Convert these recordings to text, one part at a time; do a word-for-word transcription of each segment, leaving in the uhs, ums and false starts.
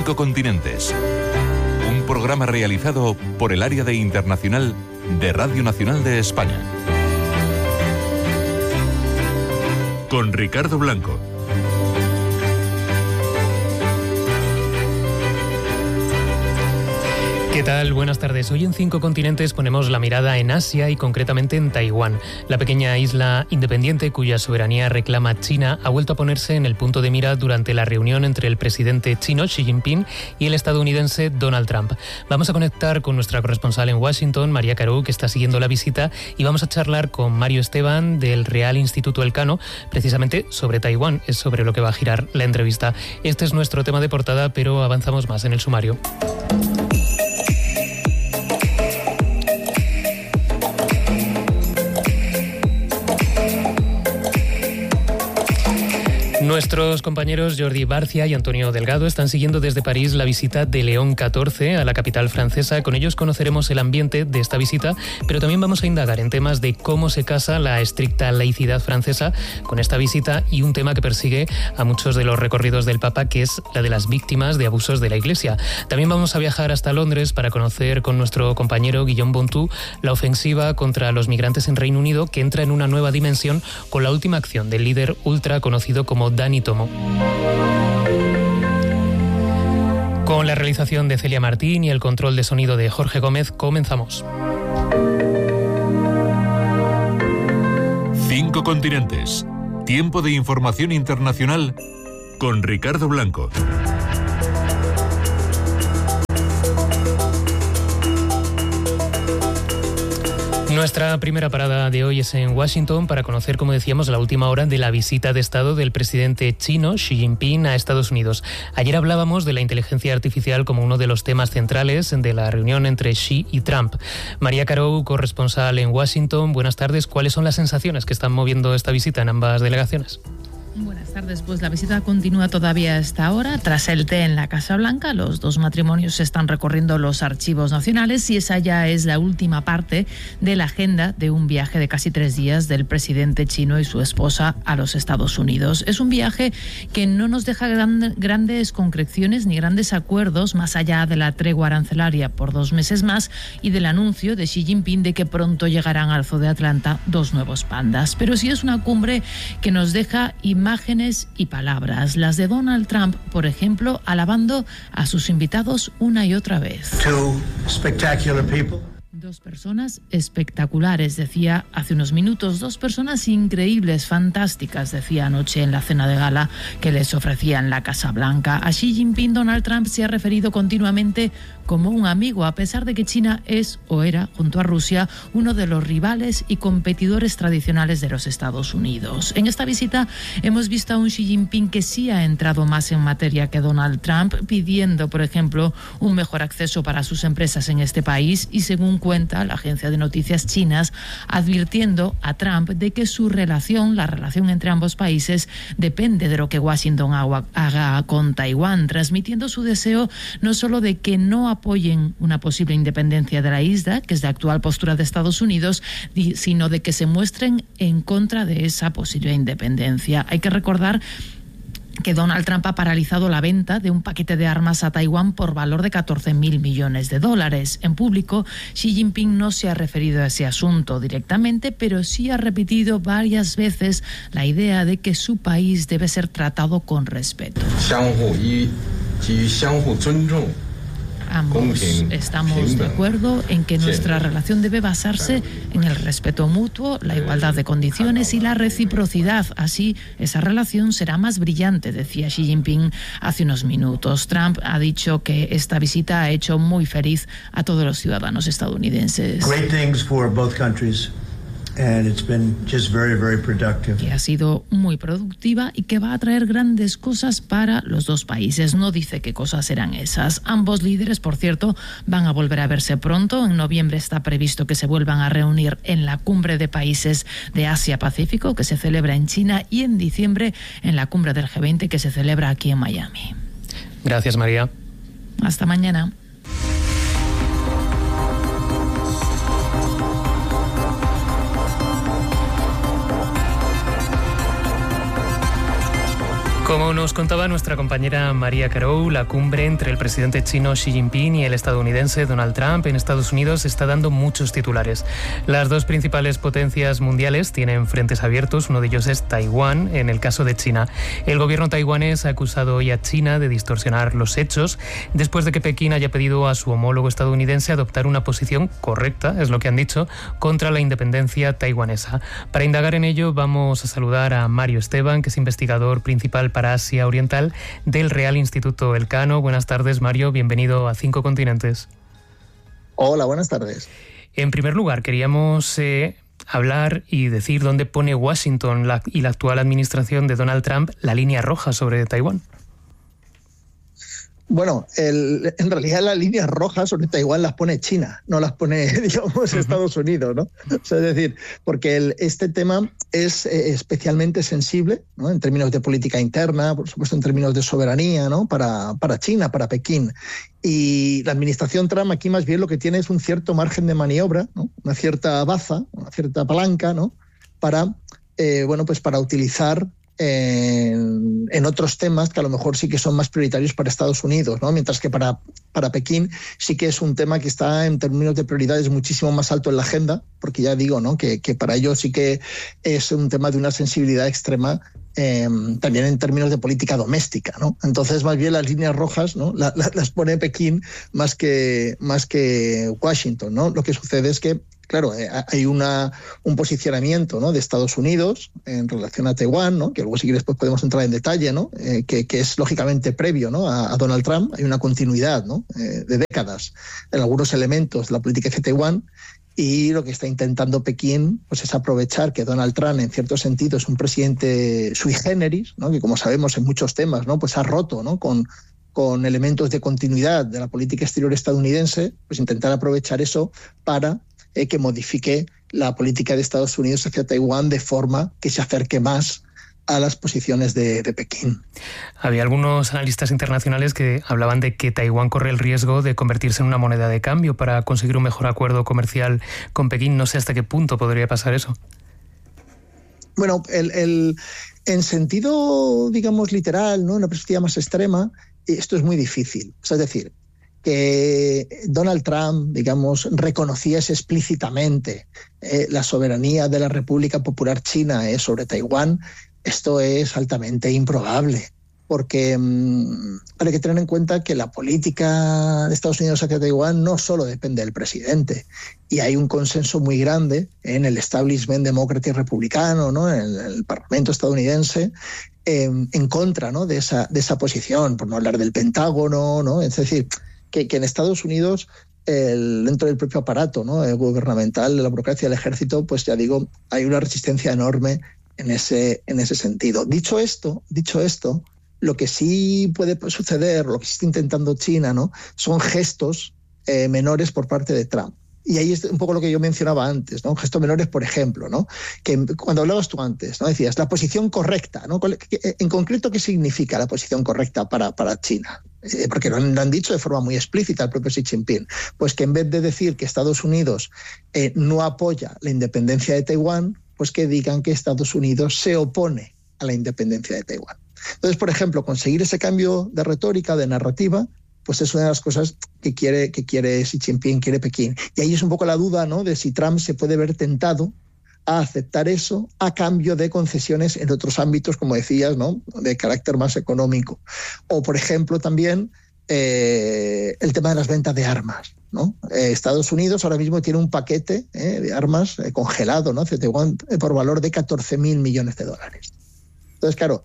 Cinco Continentes. Un programa realizado por el Área de Internacional de Radio Nacional de España. Con Ricardo Blanco. ¿Qué tal? Buenas tardes. Hoy en Cinco Continentes ponemos la mirada en Asia y concretamente en Taiwán. La pequeña isla independiente cuya soberanía reclama China ha vuelto a ponerse en el punto de mira durante la reunión entre el presidente chino Xi Jinping y el estadounidense Donald Trump. Vamos a conectar con nuestra corresponsal en Washington, María Carou, que está siguiendo la visita, y vamos a charlar con Mario Esteban del Real Instituto Elcano, precisamente sobre Taiwán. Es sobre lo que va a girar la entrevista. Este es nuestro tema de portada, pero avanzamos más en el sumario. Nuestros compañeros Jordi Barcia y Antonio Delgado están siguiendo desde París la visita de León catorce a la capital francesa. Con ellos conoceremos el ambiente de esta visita, pero también vamos a indagar en temas de cómo se casa la estricta laicidad francesa con esta visita y un tema que persigue a muchos de los recorridos del Papa, que es la de las víctimas de abusos de la Iglesia. También vamos a viajar hasta Londres para conocer con nuestro compañero Guillaume Bontou la ofensiva contra los migrantes en Reino Unido, que entra en una nueva dimensión con la última acción del líder ultra conocido como Dani Tomo. Con la realización de Celia Martín y el control de sonido de Jorge Gómez, comenzamos. Cinco Continentes. Tiempo de información internacional con Ricardo Blanco. Nuestra primera parada de hoy es en Washington para conocer, como decíamos, la última hora de la visita de Estado del presidente chino Xi Jinping a Estados Unidos. Ayer hablábamos de la inteligencia artificial como uno de los temas centrales de la reunión entre Xi y Trump. María Carou, corresponsal en Washington, buenas tardes. ¿Cuáles son las sensaciones que están moviendo esta visita en ambas delegaciones? Buenas tardes. Pues la visita continúa todavía a esta hora. Tras el té en la Casa Blanca, los dos matrimonios están recorriendo los archivos nacionales y esa ya es la última parte de la agenda de un viaje de casi tres días del presidente chino y su esposa a los Estados Unidos. Es un viaje que no nos deja gran, grandes concreciones ni grandes acuerdos más allá de la tregua arancelaria por dos meses más y del anuncio de Xi Jinping de que pronto llegarán al Zoo de Atlanta dos nuevos pandas. Pero sí es una cumbre que nos deja imágenes Imágenes y palabras, las de Donald Trump, por ejemplo, alabando a sus invitados una y otra vez. Two spectacular people. Dos personas espectaculares, decía hace unos minutos. Dos personas increíbles, fantásticas, decía anoche en la cena de gala que les ofrecía en la Casa Blanca. A Xi Jinping, Donald Trump se ha referido continuamente como un amigo, a pesar de que China es o era, junto a Rusia, uno de los rivales y competidores tradicionales de los Estados Unidos. En esta visita hemos visto a un Xi Jinping que sí ha entrado más en materia que Donald Trump, pidiendo, por ejemplo, un mejor acceso para sus empresas en este país y, según cuenta la agencia de noticias chinas, advirtiendo a Trump de que su relación, la relación entre ambos países, depende de lo que Washington haga con Taiwán, transmitiendo su deseo no solo de que no apoyen una posible independencia de la isla, que es la actual postura de Estados Unidos, sino de que se muestren en contra de esa posible independencia. Hay que recordar que Donald Trump ha paralizado la venta de un paquete de armas a Taiwán por valor de catorce mil millones de dólares. En público, Xi Jinping no se ha referido a ese asunto directamente, pero sí ha repetido varias veces la idea de que su país debe ser tratado con respeto. Ambos estamos de acuerdo en que nuestra relación debe basarse en el respeto mutuo, la igualdad de condiciones y la reciprocidad. Así, esa relación será más brillante, decía Xi Jinping hace unos minutos. Trump ha dicho que esta visita ha hecho muy feliz a todos los ciudadanos estadounidenses. Great things for both countries. And it's been just very, very productive. Que ha sido muy productiva y que va a traer grandes cosas para los dos países. No dice qué cosas serán esas. Ambos líderes, por cierto, van a volver a verse pronto. En noviembre está previsto que se vuelvan a reunir en la Cumbre de Países de Asia-Pacífico, que se celebra en China, y en diciembre en la Cumbre del G veinte, que se celebra aquí en Miami. Gracias, María. Hasta mañana. Como nos contaba nuestra compañera María Carou, la cumbre entre el presidente chino Xi Jinping y el estadounidense Donald Trump en Estados Unidos está dando muchos titulares. Las dos principales potencias mundiales tienen frentes abiertos, uno de ellos es Taiwán, en el caso de China. El gobierno taiwanés ha acusado hoy a China de distorsionar los hechos, después de que Pekín haya pedido a su homólogo estadounidense adoptar una posición correcta, es lo que han dicho, contra la independencia taiwanesa. Para indagar en ello vamos a saludar a Mario Esteban, que es investigador principal para Asia Oriental del Real Instituto Elcano. Buenas tardes, Mario, bienvenido a Cinco Continentes. Hola, buenas tardes. En primer lugar, queríamos eh, hablar y decir dónde pone Washington la, y la actual administración de Donald Trump la línea roja sobre Taiwán. Bueno, el, en realidad las líneas rojas sobre Taiwán las pone China, no las pone, digamos, Estados Unidos, ¿no? O sea, es decir, porque el, este tema es eh, especialmente sensible, ¿no? En términos de política interna, por supuesto en términos de soberanía, ¿no? Para, para China, para Pekín. Y la administración Trump aquí más bien lo que tiene es un cierto margen de maniobra, ¿no? Una cierta baza, una cierta palanca, ¿no? Para, eh, bueno, pues para utilizar En, en otros temas que a lo mejor sí que son más prioritarios para Estados Unidos, ¿no? Mientras que para, para Pekín sí que es un tema que está en términos de prioridades muchísimo más alto en la agenda, porque ya digo, ¿no? que, que para ellos sí que es un tema de una sensibilidad extrema, eh, también en términos de política doméstica, ¿no? Entonces más bien las líneas rojas, ¿no? la, la, las pone Pekín más que, más que Washington, ¿no? Lo que sucede es que claro, hay una, un posicionamiento, ¿no? de Estados Unidos en relación a Taiwán, ¿no? que luego si quieres pues podemos entrar en detalle, ¿no? eh, que, que es lógicamente previo, ¿no? a, a Donald Trump. Hay una continuidad, ¿no? eh, de décadas en algunos elementos de la política hacia Taiwán, y lo que está intentando Pekín pues, es aprovechar que Donald Trump en cierto sentido es un presidente sui generis, ¿no? que como sabemos en muchos temas, ¿no? pues ha roto, ¿no? con con elementos de continuidad de la política exterior estadounidense, pues intentar aprovechar eso para eh, que modifique la política de Estados Unidos hacia Taiwán de forma que se acerque más a las posiciones de, de Pekín. Había algunos analistas internacionales que hablaban de que Taiwán corre el riesgo de convertirse en una moneda de cambio para conseguir un mejor acuerdo comercial con Pekín. No sé hasta qué punto podría pasar eso. Bueno, el, el, en sentido, digamos, literal, ¿no? Una perspectiva más extrema, esto es muy difícil. O sea, es decir, que Donald Trump, digamos, reconociese explícitamente eh, la soberanía de la República Popular China eh, sobre Taiwán, esto es altamente improbable, porque mmm, hay que tener en cuenta que la política de Estados Unidos hacia Taiwán no solo depende del presidente, y hay un consenso muy grande en el establishment demócrata y republicano, ¿no? en el, el Parlamento estadounidense, en, en contra, ¿no? de, esa, de esa posición, por no hablar del Pentágono, ¿no? Es decir, que, que en Estados Unidos, el, dentro del propio aparato, ¿no? el gubernamental, de la burocracia, del ejército, pues ya digo, hay una resistencia enorme en ese, en ese sentido. Dicho esto, dicho esto, lo que sí puede suceder, lo que está intentando China, ¿no? son gestos eh, menores por parte de Trump. Y ahí es un poco lo que yo mencionaba antes, ¿no? Gestos menores, por ejemplo, ¿no? Que cuando hablabas tú antes, ¿no? Decías, la posición correcta, ¿no? En concreto, ¿qué significa la posición correcta para, para China? Eh, porque lo han, lo han dicho de forma muy explícita el propio Xi Jinping. Pues que en vez de decir que Estados Unidos eh, no apoya la independencia de Taiwán, pues que digan que Estados Unidos se opone a la independencia de Taiwán. Entonces, por ejemplo, conseguir ese cambio de retórica, de narrativa, pues es una de las cosas que quiere, que quiere Xi Jinping, quiere Pekín. Y ahí es un poco la duda, ¿no? de si Trump se puede ver tentado a aceptar eso a cambio de concesiones en otros ámbitos, como decías, ¿no? de carácter más económico. O, por ejemplo, también eh, el tema de las ventas de armas, ¿no? Eh, Estados Unidos ahora mismo tiene un paquete eh, de armas eh, congelado, ¿no? por valor de catorce mil millones de dólares. Entonces, claro,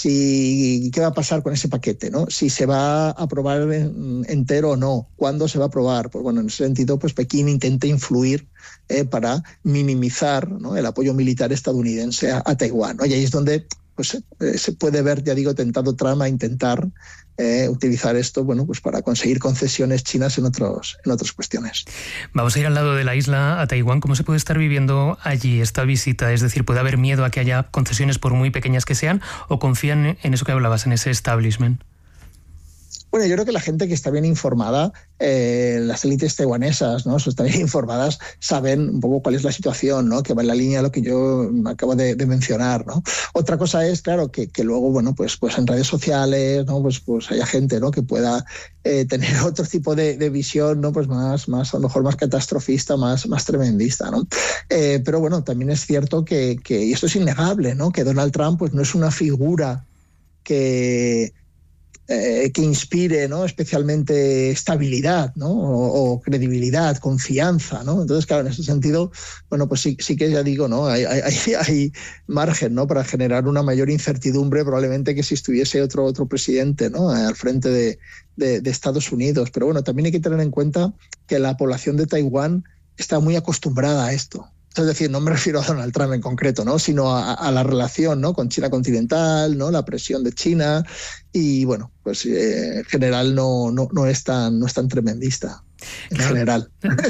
si, ¿qué va a pasar con ese paquete, ¿no? Si se va a aprobar entero o no, cuándo se va a aprobar. Pues bueno, en ese sentido, pues Pekín intenta influir eh, para minimizar, ¿no? el apoyo militar estadounidense a, a Taiwán, ¿no? Y ahí es donde pues, eh, se puede ver, ya digo, tentado Trump a intentar eh, utilizar esto, bueno, pues para conseguir concesiones chinas en otros, en otras cuestiones. Vamos a ir al lado de la isla, a Taiwán. ¿Cómo se puede estar viviendo allí esta visita? Es decir, ¿puede haber miedo a que haya concesiones por muy pequeñas que sean, o confían en eso que hablabas, en ese establishment? Bueno, yo creo que la gente que está bien informada, eh, las élites taiwanesas, ¿no? Están bien informadas, saben un poco cuál es la situación, ¿no? Que va en la línea de lo que yo acabo de, de mencionar, ¿no? Otra cosa es, claro, que, que luego, bueno, pues, pues en redes sociales, ¿no? Pues, pues haya gente, ¿no? Que pueda eh, tener otro tipo de, de visión, ¿no? Pues más, más, a lo mejor más catastrofista, más, más tremendista, ¿no? Eh, pero bueno, también es cierto que, que, y esto es innegable, ¿no? Que Donald Trump, pues no es una figura que Eh, que inspire, ¿no? especialmente estabilidad, ¿no? o, o credibilidad, confianza, ¿no? Entonces, claro, en ese sentido, bueno, pues sí, sí que ya digo, ¿no? Hay, hay, hay margen, ¿no? Para generar una mayor incertidumbre probablemente que si estuviese otro, otro presidente, ¿no? Al frente de, de, de Estados Unidos. Pero bueno, también hay que tener en cuenta que la población de Taiwán está muy acostumbrada a esto. Es decir, no me refiero a Donald Trump en concreto, ¿no? Sino a, a la relación, ¿no? Con China continental, ¿no? La presión de China y, bueno, pues eh, en general no, no, no, es tan, no es tan tremendista. En claro. general.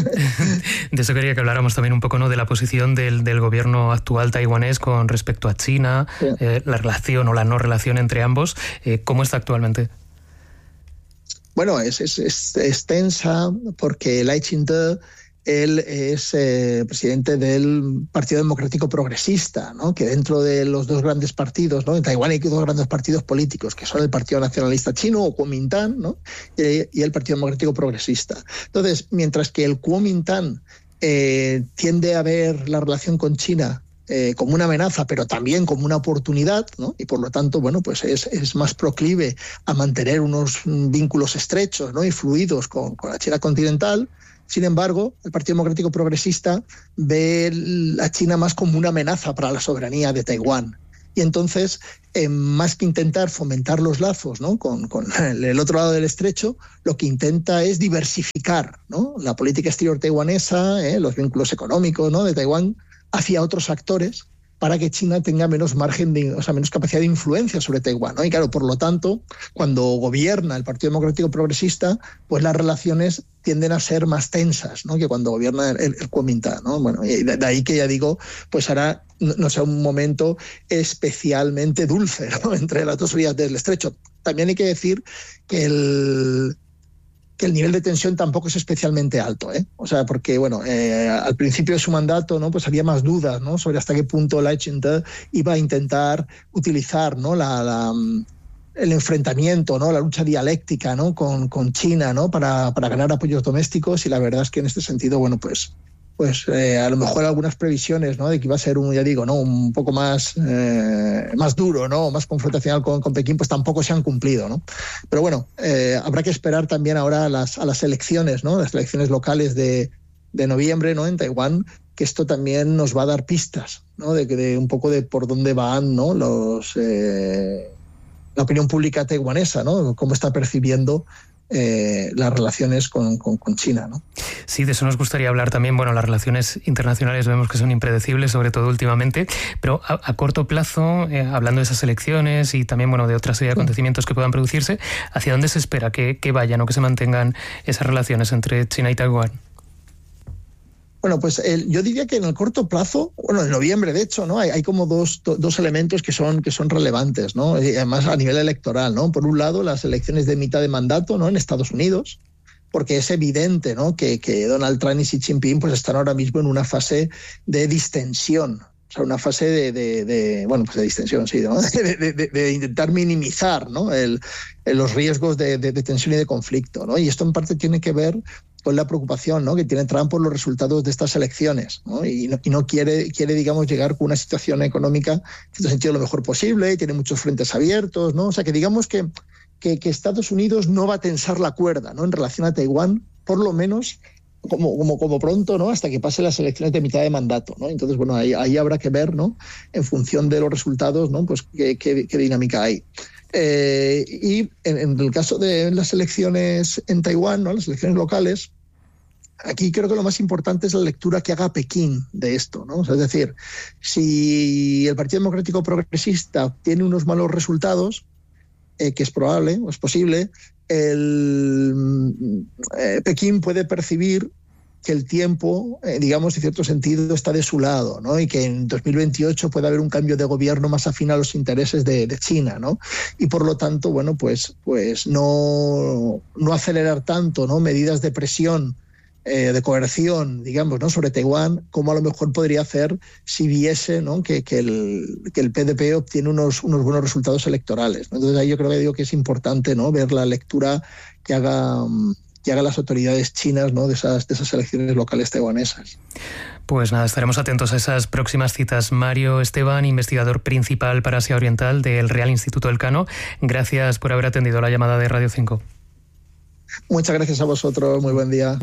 De eso quería que habláramos también un poco, ¿no? De la posición del, del gobierno actual taiwanés con respecto a China, sí. eh, la relación o la no relación entre ambos. Eh, ¿Cómo está actualmente? Bueno, es, es, es, es tensa porque Lai Ching-te, él es eh, presidente del Partido Democrático Progresista, ¿no? Que dentro de los dos grandes partidos, ¿no? En Taiwán hay dos grandes partidos políticos, que son el Partido Nacionalista Chino, o Kuomintang, ¿no? y, y el Partido Democrático Progresista. Entonces, mientras que el Kuomintang eh, tiende a ver la relación con China eh, como una amenaza, pero también como una oportunidad, ¿no? Y por lo tanto, bueno, pues es, es más proclive a mantener unos vínculos estrechos, ¿no? Y fluidos con, con la China continental. Sin embargo, el Partido Democrático Progresista ve a China más como una amenaza para la soberanía de Taiwán. Y entonces, eh, más que intentar fomentar los lazos, ¿no? con, con el otro lado del estrecho, lo que intenta es diversificar, ¿no? La política exterior taiwanesa, eh, los vínculos económicos, ¿no? de Taiwán hacia otros actores, para que China tenga menos margen, de, o sea, menos capacidad de influencia sobre Taiwán, ¿no? Y claro, por lo tanto, cuando gobierna el Partido Democrático Progresista, pues las relaciones tienden a ser más tensas, ¿no? Que cuando gobierna el, el Kuomintang, ¿no? Bueno, y de, de ahí que ya digo, pues ahora no, no sea un momento especialmente dulce, ¿no? Entre las dos orillas del estrecho. También hay que decir que el que el nivel de tensión tampoco es especialmente alto, ¿eh? O sea, porque, bueno, eh, al principio de su mandato, ¿no? Pues había más dudas, ¿no? Sobre hasta qué punto Lai Ching-te iba a intentar utilizar, ¿no? La, la, el enfrentamiento, ¿no? La lucha dialéctica, ¿no? Con, con China, ¿no? Para, para ganar apoyos domésticos, y la verdad es que en este sentido, bueno, pues pues eh, a lo mejor algunas previsiones, ¿no? De que iba a ser un, ya digo, ¿no? Un poco más, eh, más duro, ¿no? Más confrontacional con, con Pekín, pues tampoco se han cumplido, ¿no? Pero bueno, eh, habrá que esperar también ahora a las, a las elecciones, ¿no? Las elecciones locales de, de noviembre, ¿no? En Taiwán, que esto también nos va a dar pistas, ¿no? De, de un poco de por dónde van, ¿no? Los, eh, la opinión pública taiwanesa, ¿no? Cómo está percibiendo Eh, las relaciones con, con, con China, ¿no? Sí, de eso nos gustaría hablar también. Bueno, las relaciones internacionales vemos que son impredecibles, sobre todo últimamente, pero a, a corto plazo, eh, hablando de esas elecciones y también, bueno, de otra serie de acontecimientos que puedan producirse, ¿hacia dónde se espera que, que vayan o que se mantengan esas relaciones entre China y Taiwán? Bueno, pues el, yo diría que en el corto plazo, bueno, en noviembre, de hecho, ¿no? Hay, hay como dos, dos elementos que son, que son relevantes, ¿no? Y además a nivel electoral, ¿no? Por un lado, las elecciones de mitad de mandato, ¿no? En Estados Unidos, porque es evidente, ¿no? Que, que Donald Trump y Xi Jinping pues están ahora mismo en una fase de distensión. O sea, una fase de, de, de bueno, pues de distensión, sí, ¿no? De, de, de, de intentar minimizar, ¿no? El, los riesgos de, de, de tensión y de conflicto, ¿no? Y esto en parte tiene que ver con la preocupación, ¿no? Que tiene Trump por los resultados de estas elecciones, ¿no? Y no, y no quiere, quiere, digamos, llegar con una situación económica, en este sentido, lo mejor posible, tiene muchos frentes abiertos, ¿no? O sea, que digamos que, que, que Estados Unidos no va a tensar la cuerda, ¿no? En relación a Taiwán, por lo menos como, como, como pronto, ¿no? Hasta que pasen las elecciones de mitad de mandato, ¿no? Entonces, bueno, ahí, ahí habrá que ver, ¿no? En función de los resultados, ¿no? Pues qué, qué, qué dinámica hay. Eh, y en, en el caso de las elecciones en Taiwán, ¿no? Las elecciones locales, aquí creo que lo más importante es la lectura que haga Pekín de esto, ¿no? O sea, es decir, si el Partido Democrático Progresista tiene unos malos resultados, eh, que es probable o es posible, el, eh, Pekín puede percibir que el tiempo, eh, digamos, en cierto sentido, está de su lado, ¿no? Y que en dos mil veintiocho puede haber un cambio de gobierno más afín a los intereses de, de China, ¿no? Y por lo tanto, bueno, pues, pues no, no acelerar tanto, ¿no? Medidas de presión, eh, de coerción, digamos, ¿no? Sobre Taiwán, como a lo mejor podría hacer si viese, ¿no? que, que, el, que el P D P obtiene unos, unos buenos resultados electorales, ¿no? Entonces ahí yo creo que digo que es importante, ¿no? Ver la lectura que haga... que hagan las autoridades chinas, ¿no? de esas, de esas elecciones locales taiwanesas. Pues nada, estaremos atentos a esas próximas citas. Mario Esteban, investigador principal para Asia Oriental del Real Instituto Elcano, gracias por haber atendido la llamada de Radio cinco. Muchas gracias a vosotros, muy buen día.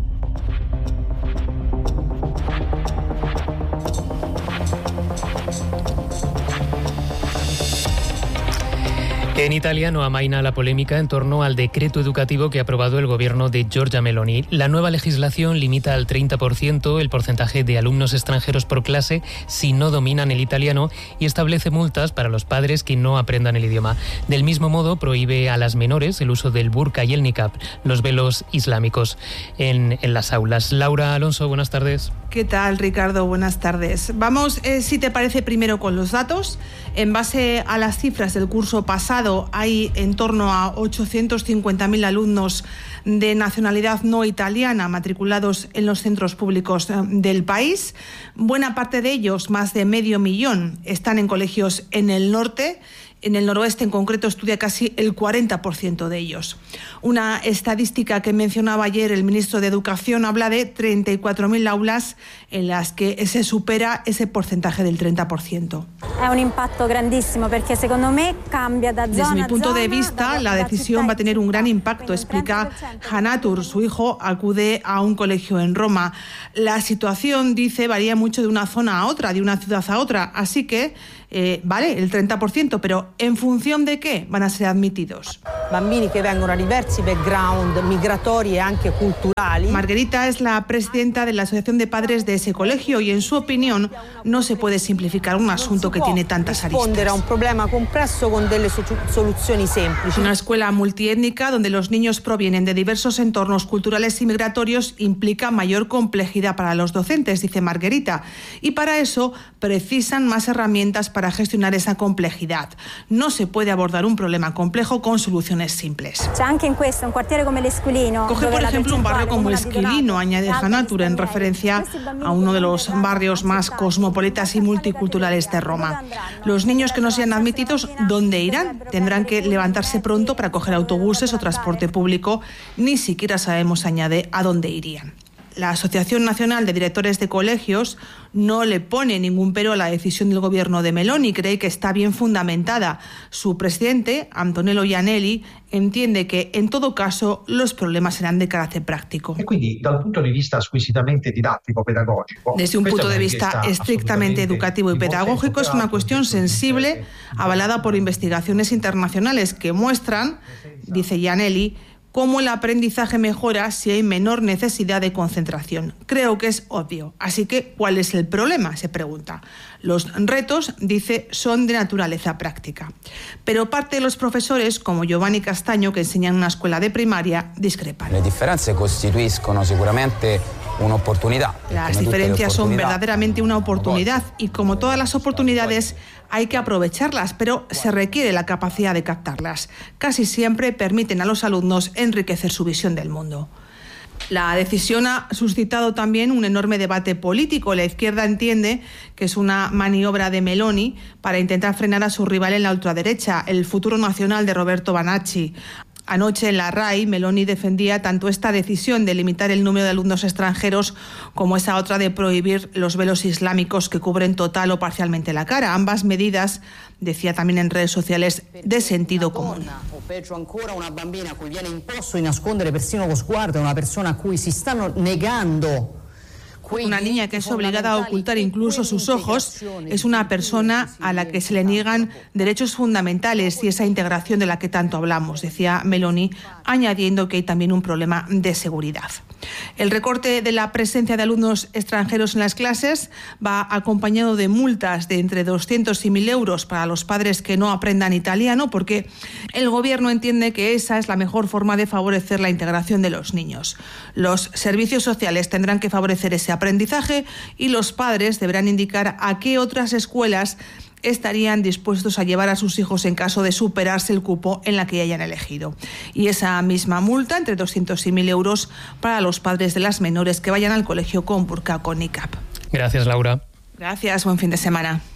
En Italia no amaina la polémica en torno al decreto educativo que ha aprobado el gobierno de Giorgia Meloni. La nueva legislación limita al treinta por ciento el porcentaje de alumnos extranjeros por clase si no dominan el italiano y establece multas para los padres que no aprendan el idioma. Del mismo modo, prohíbe a las menores el uso del burka y el niqab, los velos islámicos, en, en las aulas. Laura Alonso, buenas tardes. ¿Qué tal, Ricardo? Buenas tardes. Vamos, eh, si te parece, primero con los datos. En base a las cifras del curso pasado, hay en torno a ochocientos cincuenta mil alumnos de nacionalidad no italiana matriculados en los centros públicos del país. Buena parte de ellos, más de medio millón, están en colegios en el norte. En el noroeste, en concreto, estudia casi el cuarenta por ciento de ellos. Una estadística que mencionaba ayer el ministro de Educación habla de treinta y cuatro mil aulas en las que se supera ese porcentaje del treinta por ciento. Es un impacto grandísimo porque, según me, cambia de zona. Desde mi punto de vista, la decisión va a tener un gran impacto, explica Hanatur. Su hijo acude a un colegio en Roma. La situación, dice, varía mucho de una zona a otra, de una ciudad a otra, así que Eh, vale, el treinta por ciento, pero ¿en función de qué van a ser admitidos? Bambini que vengono da diversi background migratori e anche culturali. Margherita es la presidenta de la Asociación de Padres de ese colegio y, en su opinión, no se puede simplificar un asunto que tiene tantas aristas. Rispondere a un problema complesso con delle soluzioni semplici. Una escuela multiétnica donde los niños provienen de diversos entornos culturales y migratorios implica mayor complejidad para los docentes, dice Margherita, y para eso precisan más herramientas para gestionar esa complejidad. No se puede abordar un problema complejo con soluciones simples. Coge, por ejemplo, un barrio como Esquilino, añade Hanatur, en referencia a uno de los barrios más cosmopolitas y multiculturales de Roma. Los niños que no sean admitidos, ¿dónde irán? Tendrán que levantarse pronto para coger autobuses o transporte público. Ni siquiera sabemos, añade, a dónde irían. La Asociación Nacional de Directores de Colegios no le pone ningún pero a la decisión del gobierno de Meloni, cree que está bien fundamentada. Su presidente, Antonello Iannelli, entiende que, en todo caso, los problemas serán de carácter práctico. Desde un punto de vista estrictamente educativo y pedagógico, es una cuestión sensible, avalada por investigaciones internacionales que muestran, dice Iannelli, cómo el aprendizaje mejora si hay menor necesidad de concentración. Creo que es obvio. Así que, ¿cuál es el problema?, se pregunta. Los retos, dice, son de naturaleza práctica. Pero parte de los profesores, como Giovanni Castaño, que enseña en una escuela de primaria, discrepan. Le differenze costituiscono sicuramente una oportunidad. Las diferencias son verdaderamente una oportunidad y, como todas las oportunidades, hay que aprovecharlas, pero se requiere la capacidad de captarlas. Casi siempre permiten a los alumnos enriquecer su visión del mundo. La decisión ha suscitado también un enorme debate político. La izquierda entiende que es una maniobra de Meloni para intentar frenar a su rival en la ultraderecha, el Futuro Nacional de Roberto Banacci. Anoche en la RAI, Meloni defendía tanto esta decisión de limitar el número de alumnos extranjeros como esa otra de prohibir los velos islámicos que cubren total o parcialmente la cara. Ambas medidas, decía también en redes sociales, de sentido común. O peggio ancora, una bambina a cui viene imposto di nascondere persino lo sguardo, una persona a cui si stanno negando Una niña que es obligada a ocultar incluso sus ojos es una persona a la que se le niegan derechos fundamentales y esa integración de la que tanto hablamos, decía Meloni, añadiendo que hay también un problema de seguridad. El recorte de la presencia de alumnos extranjeros en las clases va acompañado de multas de entre doscientos y mil euros para los padres que no aprendan italiano, porque el gobierno entiende que esa es la mejor forma de favorecer la integración de los niños. Los servicios sociales tendrán que favorecer ese aprendizaje y los padres deberán indicar a qué otras escuelas estarían dispuestos a llevar a sus hijos en caso de superarse el cupo en la que hayan elegido. Y esa misma multa, entre doscientos y mil euros, para los padres de las menores que vayan al colegio con burka o con niqab. Gracias, Laura. Gracias, buen fin de semana.